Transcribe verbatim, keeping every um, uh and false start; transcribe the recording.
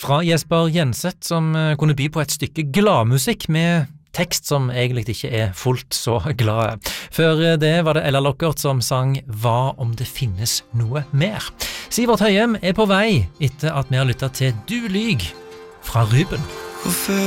fra Jesper Jenseth, som kunne by på et stykke gladmusikk med tekst som egentlig ikke er fullt så glad. Før det var det Ella Lockert som sang «Hva om det finnes noe mer?». Sivert Høyem er på vei etter at vi har lyttet til «Du lyg» fra Ruben.